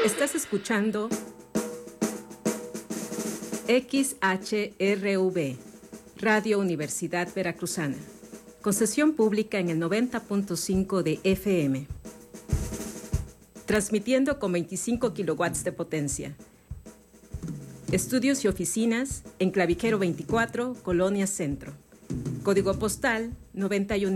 Estás escuchando XHRV, Radio Universidad Veracruzana, concesión pública en el 90.5 de FM, transmitiendo con 25 kilowatts de potencia. Estudios y oficinas en Clavijero 24, Colonia Centro. Código postal 91.